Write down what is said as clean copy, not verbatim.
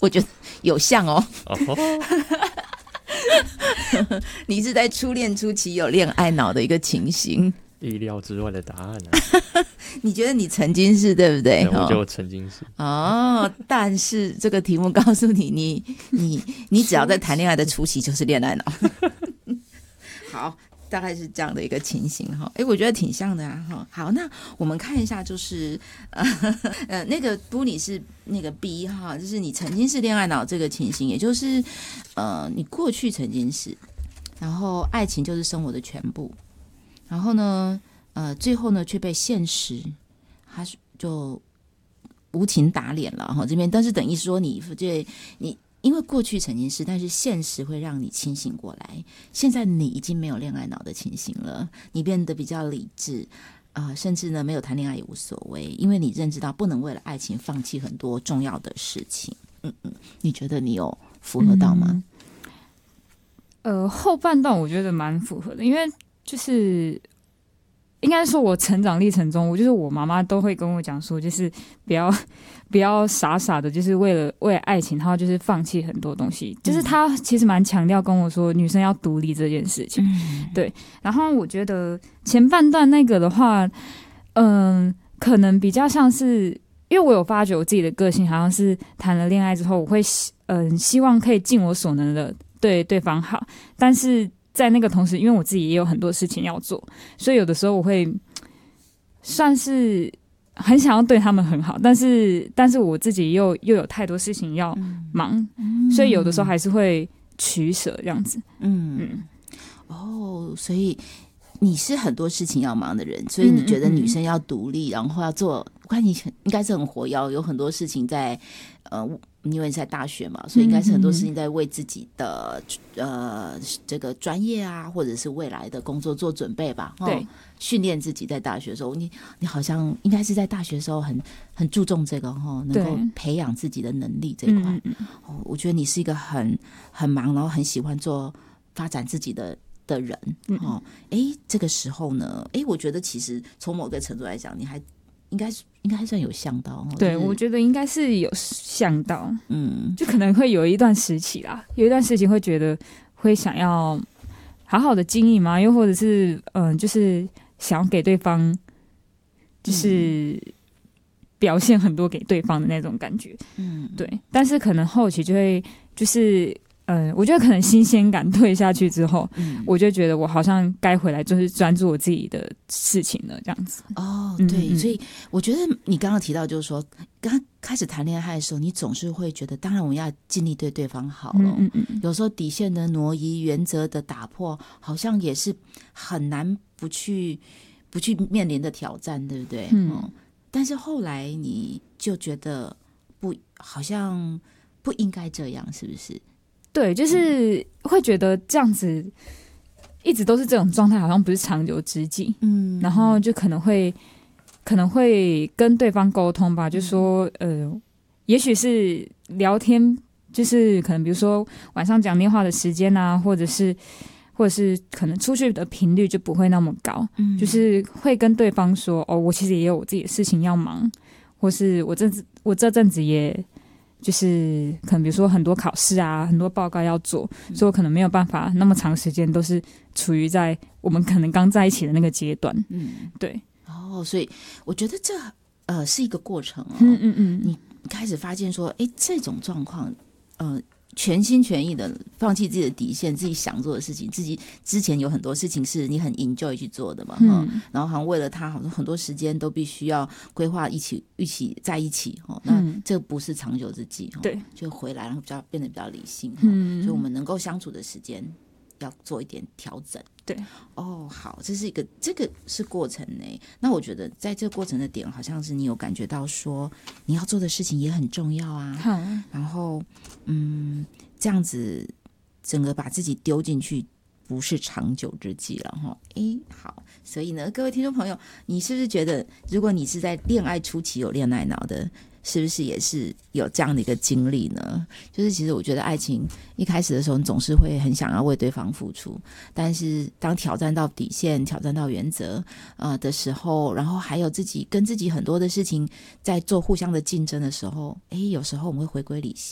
我觉得有像哦。 哦， 你是在初恋初期有恋爱脑的一个情形， 意料之外的答案啊！ 你觉得你曾经是对不对？ 对，我就曾经是哦，但是这个题目告诉你，你只要在谈恋爱的初期就是恋爱脑。好，大概是这样的一个情形哈。哎，我觉得挺像的啊哈。好，那我们看一下，就是那个不，你是那个 B 哈，就是你曾经是恋爱脑这个情形，也就是你过去曾经是，然后爱情就是生活的全部，然后呢，最后呢却被现实，他就无情打脸了哈。这边，但是等于说你因为过去曾经是，但是现实会让你清醒过来。现在你已经没有恋爱脑的情形了，你变得比较理智甚至呢没有谈恋爱也无所谓，因为你认知到不能为了爱情放弃很多重要的事情。你觉得你有符合到吗？ 后半段我觉得蛮符合的，因为就是应该说我成长历程中，我妈妈都会跟我讲说，就是不要傻傻的，就是为了爱情，然后就是放弃很多东西。就是她其实蛮强调跟我说，女生要独立这件事情。对。然后我觉得前半段那个的话，可能比较像是，因为我有发觉我自己的个性，好像是谈了恋爱之后，我会希望可以尽我所能的对对方好，但是在那个同时，因为我自己也有很多事情要做，所以有的时候我会算是很想要对他们很好，但是我自己又有太多事情要忙，所以有的时候还是会取舍这样子。 所以你是很多事情要忙的人，所以你觉得女生要独立，然后要做，我看你应该是很活跃，有很多事情在因为你在大学嘛，所以应该是很多事情在为自己的这个专业啊，或者是未来的工作做准备吧。 对， 训练自己在大学的时候，你好像应该是在大学的时候很注重这个能够培养自己的能力这一块。我觉得你是一个很忙，然后很喜欢发展自己的人。这个时候呢，我觉得其实从某个程度来讲，你还应该算有像到。 对， 就是我觉得应该是有像到。就可能会有一段时期啦，有一段时期会觉得会想要好好的经营嘛，又或者是就是想要给对方就是表现很多给对方的那种感觉。对，但是可能后期就会就是我觉得可能新鲜感退下去之后，我就觉得我好像该回来就是专注我自己的事情了，这样子。 对，所以我觉得你刚刚提到就是说，刚开始谈恋爱的时候，你总是会觉得，当然我们要尽力对对方好了。有时候底线的挪移、原则的打破，好像也是很难不去面临的挑战，对不对？但是后来你就觉得好像不应该这样，是不是？ 对，就是会觉得这样子一直都是这种状态，好像不是长久之计。然后就可能会跟对方沟通吧，就说也许是聊天，就是可能比如说晚上讲电话的时间啊，或者是可能出去的频率就不会那么高。就是会跟对方说，我其实也有我自己的事情要忙，或是我这阵子也就是可能比如说很多考试啊，很多报告要做，所以我可能没有办法那么长时间都是处于在我们可能刚在一起的那个阶段。对。 所以我觉得这是一个过程。你开始发现说，这种状况，全心全意的放弃自己的底线，自己想做的事情，自己之前有很多事情是你很 enjoy 去做的嘛。然后好像为了他，好像很多时间都必须要规划一起在一起。那这不是长久之计。 对， 就回来然后变得比较理性。所以我们能够相处的时间要做一点调整。 对， 好，这个是过程呢。那我觉得在这个过程的点，好像是你有感觉到说，你要做的事情也很重要啊。然后，这样子整个把自己丢进去，不是长久之计了哈。好，所以呢，各位听众朋友，你是不是觉得，如果你是在恋爱初期有恋爱脑的，是不是也是有这样的一个经历呢？就是其实我觉得爱情一开始的时候，你总是会很想要为对方付出，但是当挑战到底线、挑战到原则的时候，然后还有跟自己很多的事情在做互相的竞争的时候，有时候我们会回归理性。